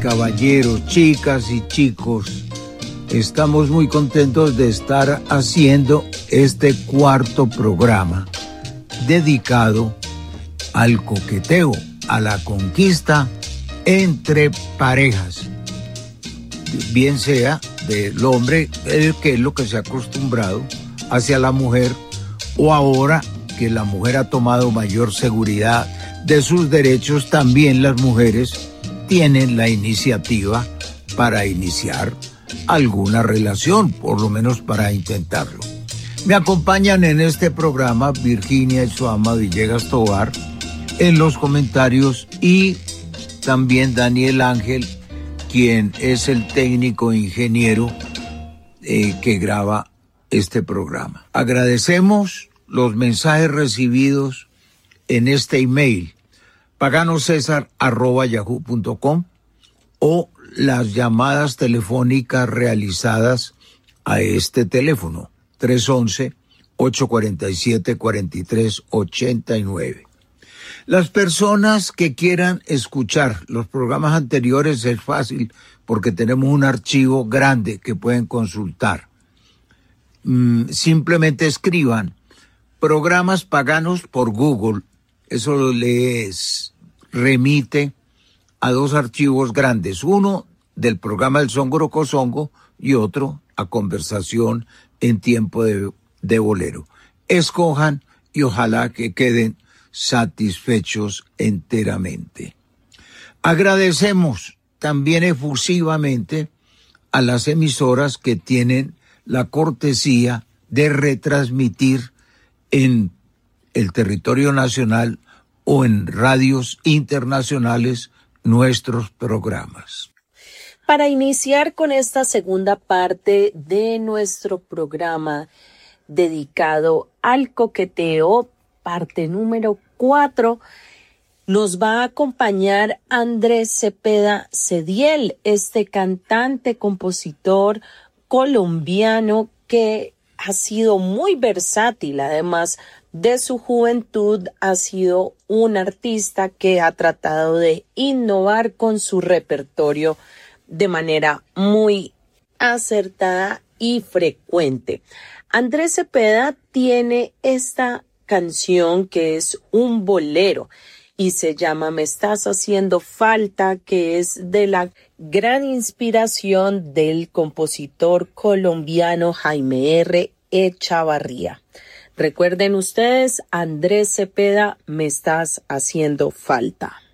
caballeros, chicas y chicos, estamos muy contentos de estar haciendo este cuarto programa dedicado al coqueteo, a la conquista entre parejas, bien sea del hombre, que es lo que se ha acostumbrado, hacia la mujer, o ahora que la mujer ha tomado mayor seguridad de sus derechos, también las mujeres tienen la iniciativa para iniciar alguna relación, por lo menos para intentarlo. Me acompañan en este programa Virginia y su ama Villegas Tovar en los comentarios, y también Daniel Ángel, quien es el técnico ingeniero que graba este programa. Agradecemos los mensajes recibidos en este email paganosesar@yahoo.com o las llamadas telefónicas realizadas a este teléfono 311-847-4389. Las personas que quieran escuchar los programas anteriores es fácil porque tenemos un archivo grande que pueden consultar. Simplemente escriban programas paganos por Google. Eso les remite a dos archivos grandes, uno del programa del Songo Rocosongo y otro a conversación en tiempo de bolero. Escojan y ojalá que queden satisfechos enteramente. Agradecemos también efusivamente a las emisoras que tienen la cortesía de retransmitir en el territorio nacional o en radios internacionales nuestros programas. Para iniciar con esta segunda parte de nuestro programa dedicado al coqueteo, parte número 4, nos va a acompañar Andrés Cepeda Cediel, este cantante, compositor colombiano que ha sido muy versátil. Además de su juventud, ha sido un artista que ha tratado de innovar con su repertorio de manera muy acertada y frecuente. Andrés Cepeda tiene esta canción que es un bolero y se llama Me Estás Haciendo Falta, que es de la gran inspiración del compositor colombiano Jaime R. Echavarría. Recuerden ustedes, Andrés Cepeda, Me Estás Haciendo Falta.